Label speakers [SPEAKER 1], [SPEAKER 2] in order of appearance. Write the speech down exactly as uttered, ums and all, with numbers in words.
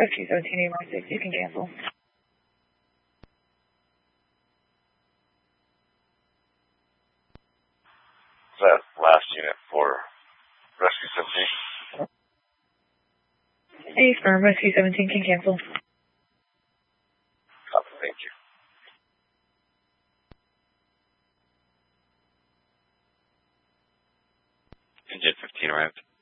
[SPEAKER 1] Rescue seventeen, A M R six, you can cancel.
[SPEAKER 2] Is that last unit for Rescue seventeen?
[SPEAKER 1] Hey, firm, Rescue seventeen can cancel.
[SPEAKER 2] Copy, thank you.
[SPEAKER 3] Engine fifteen arrived.